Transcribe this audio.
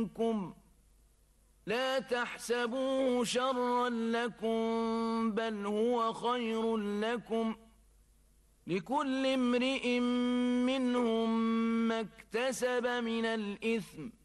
منكم لا تحسبوه شرا لكم بل هو خير لكم لكل امرئ منهم ما اكتسب من الإثم